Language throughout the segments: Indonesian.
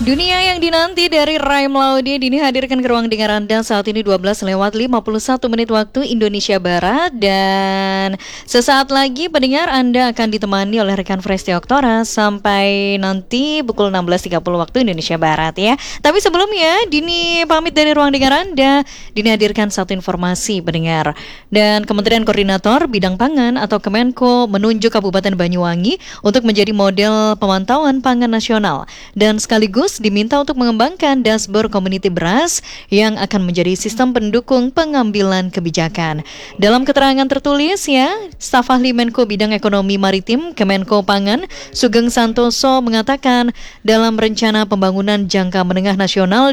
Dunia yang dinanti dari Raim Laude dini hadirkan ke ruang dengar Anda saat ini 12:51 menit waktu Indonesia Barat. Dan sesaat lagi pendengar Anda akan ditemani oleh rekan Fresti Oktora sampai nanti pukul 16.30 waktu Indonesia Barat ya. Tapi sebelumnya Dini pamit dari ruang dengar Anda. Dini hadirkan satu informasi pendengar. Dan Kementerian Koordinator Bidang Pangan atau Kemenko menunjuk Kabupaten Banyuwangi untuk menjadi model pemantauan pangan nasional dan sekaligus diminta untuk mengembangkan dashboard community beras yang akan menjadi sistem pendukung pengambilan kebijakan. Dalam keterangan tertulis ya, staf ahli Menko Bidang Ekonomi Maritim Kemenko Pangan Sugeng Santoso mengatakan dalam rencana pembangunan jangka menengah nasional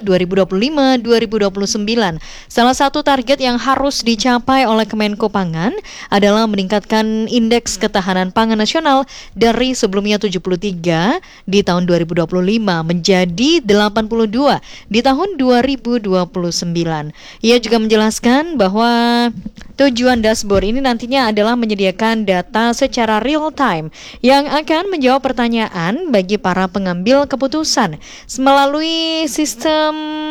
2025-2029, salah satu target yang harus dicapai oleh Kemenko Pangan adalah meningkatkan indeks ketahanan pangan nasional dari sebelumnya 73 di tahun 2025 menjadi 82 di tahun 2029. Ia juga menjelaskan bahwa tujuan dashboard ini nantinya adalah menyediakan data secara real time yang akan menjawab pertanyaan bagi para pengambil keputusan melalui sistem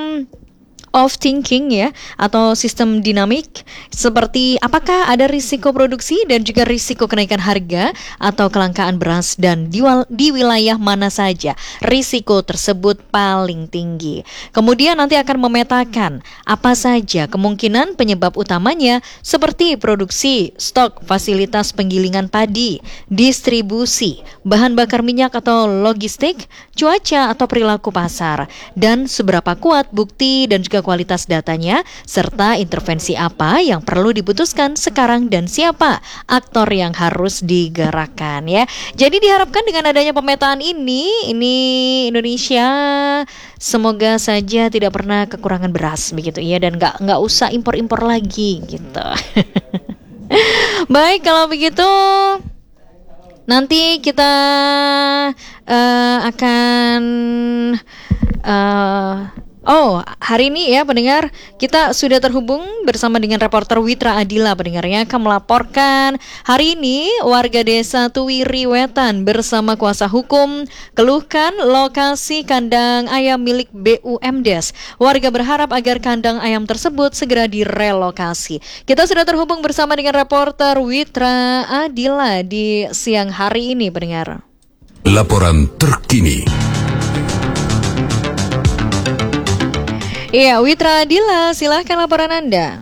of thinking ya, atau sistem dinamik seperti apakah ada risiko produksi dan juga risiko kenaikan harga atau kelangkaan beras dan di wilayah mana saja risiko tersebut paling tinggi. Kemudian nanti akan memetakan apa saja kemungkinan penyebab utamanya seperti produksi, stok, fasilitas penggilingan padi, distribusi, bahan bakar minyak atau logistik, cuaca atau perilaku pasar, dan seberapa kuat bukti dan juga kualitas datanya, serta intervensi apa yang perlu diputuskan sekarang dan siapa aktor yang harus digerakkan ya. Jadi diharapkan dengan adanya pemetaan ini Indonesia semoga saja tidak pernah kekurangan beras begitu ya, dan nggak usah impor lagi gitu. Baik, kalau begitu nanti kita akan hari ini ya pendengar, kita sudah terhubung bersama dengan reporter Witra Adila pendengarnya akan melaporkan hari ini warga desa Tuwiri Wetan bersama kuasa hukum keluhkan lokasi kandang ayam milik BUMDes. Warga berharap agar kandang ayam tersebut segera direlokasi. Kita sudah terhubung bersama dengan reporter Witra Adila di siang hari ini pendengar. Laporan terkini. Iya, Witra Adila, silahkan laporan Anda.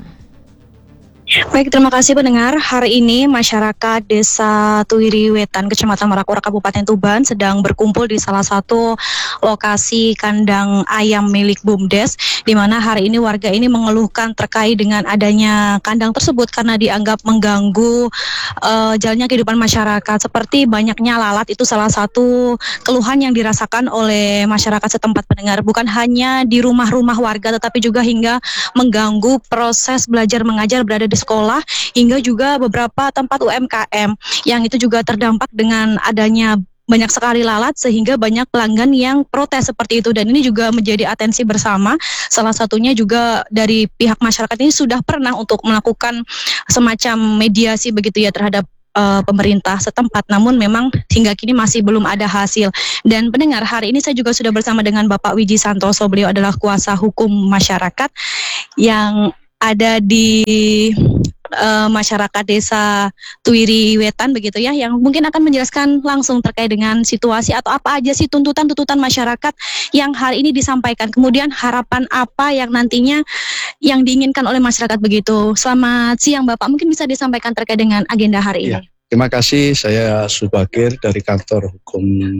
Baik, terima kasih pendengar. Hari ini masyarakat Desa Tuwiri Wetan, Kecamatan Merakora, Kabupaten Tuban sedang berkumpul di salah satu lokasi kandang ayam milik BUMDes, di mana hari ini warga ini mengeluhkan terkait dengan adanya kandang tersebut karena dianggap mengganggu jalannya kehidupan masyarakat. Seperti banyaknya lalat, itu salah satu keluhan yang dirasakan oleh masyarakat setempat pendengar. Bukan hanya di rumah-rumah warga, tetapi juga hingga mengganggu proses belajar mengajar berada di sekolah, hingga juga beberapa tempat UMKM yang itu juga terdampak dengan adanya banyak sekali lalat, sehingga banyak pelanggan yang protes seperti itu. Dan ini juga menjadi atensi bersama. Salah satunya juga dari pihak masyarakat ini sudah pernah untuk melakukan semacam mediasi begitu ya terhadap pemerintah setempat, namun memang hingga kini masih belum ada hasil. Dan pendengar, hari ini saya juga sudah bersama dengan Bapak Wiji Santoso. Beliau adalah kuasa hukum masyarakat yang ada di masyarakat Desa Tuwiri Wetan begitu ya, yang mungkin akan menjelaskan langsung terkait dengan situasi atau apa aja sih tuntutan masyarakat yang hari ini disampaikan, kemudian harapan apa yang nantinya yang diinginkan oleh masyarakat begitu. Selamat siang Bapak, mungkin bisa disampaikan terkait dengan agenda hari ini. Terima kasih, saya Subagir dari kantor hukum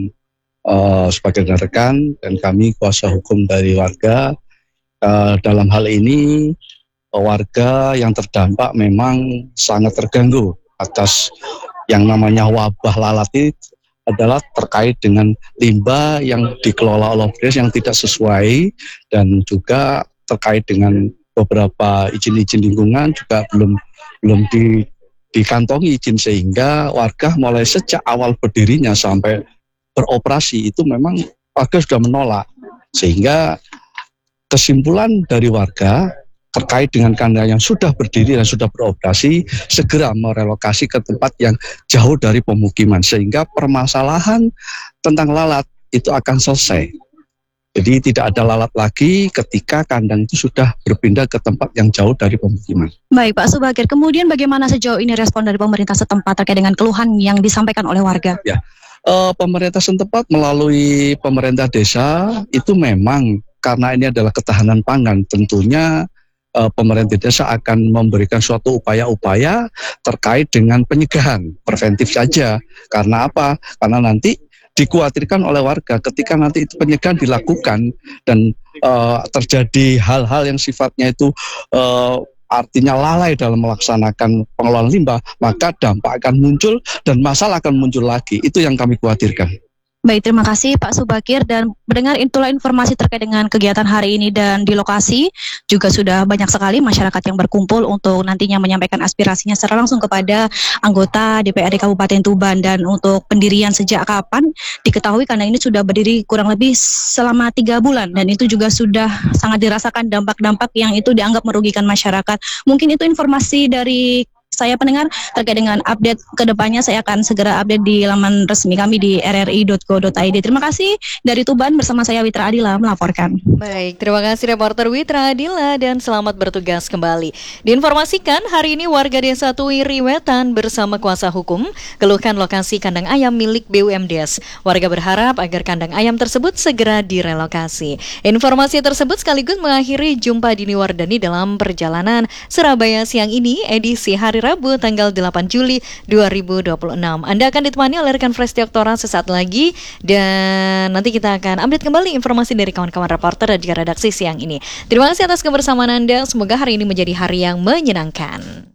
sebagai rekan, dan kami kuasa hukum dari warga. Dalam hal ini warga yang terdampak memang sangat terganggu atas yang namanya wabah lalat itu adalah terkait dengan limbah yang dikelola oleh BUMDes yang tidak sesuai, dan juga terkait dengan beberapa izin-izin lingkungan juga belum dikantongi izin, sehingga warga mulai sejak awal berdirinya sampai beroperasi itu memang warga sudah menolak, sehingga kesimpulan dari warga terkait dengan kandang yang sudah berdiri dan sudah beroperasi segera merelokasi ke tempat yang jauh dari pemukiman, sehingga permasalahan tentang lalat itu akan selesai. Jadi tidak ada lalat lagi ketika kandang itu sudah berpindah ke tempat yang jauh dari pemukiman. Baik Pak Subakir, kemudian bagaimana sejauh ini respon dari pemerintah setempat terkait dengan keluhan yang disampaikan oleh warga? Pemerintah setempat melalui pemerintah desa itu memang karena ini adalah ketahanan pangan, tentunya pemerintah desa akan memberikan suatu upaya-upaya terkait dengan pencegahan preventif saja. Karena apa? Karena nanti dikhawatirkan oleh warga ketika nanti itu pencegahan dilakukan dan terjadi hal-hal yang sifatnya itu artinya lalai dalam melaksanakan pengelolaan limbah, maka dampak akan muncul dan masalah akan muncul lagi. Itu yang kami khawatirkan. Baik, terima kasih Pak Subakir, dan mendengar itulah informasi terkait dengan kegiatan hari ini, dan di lokasi juga sudah banyak sekali masyarakat yang berkumpul untuk nantinya menyampaikan aspirasinya secara langsung kepada anggota DPRD Kabupaten Tuban. Dan untuk pendirian sejak kapan diketahui kandang ini sudah berdiri kurang lebih selama 3 bulan, dan itu juga sudah sangat dirasakan dampak-dampak yang itu dianggap merugikan masyarakat. Mungkin itu informasi dari saya pendengar terkait dengan update kedepannya. Saya akan segera update di laman resmi kami di rri.co.id. Terima kasih dari Tuban, bersama saya Witra Adila melaporkan. Baik, terima kasih reporter Witra Adila dan selamat bertugas kembali. Diinformasikan hari ini warga desa Tuiri Wetan bersama kuasa hukum keluhkan lokasi kandang ayam milik BUMDes. Warga berharap agar kandang ayam tersebut segera direlokasi. Informasi tersebut sekaligus mengakhiri jumpa Dini Wardani dalam perjalanan Surabaya siang ini edisi hari Rabu tanggal 8 Juli 2026. Anda akan ditemani oleh rekan Fresh Tioktora sesaat lagi, dan nanti kita akan update kembali informasi dari kawan-kawan reporter dan juga redaksi siang ini. Terima kasih atas kebersamaan Anda. Semoga hari ini menjadi hari yang menyenangkan.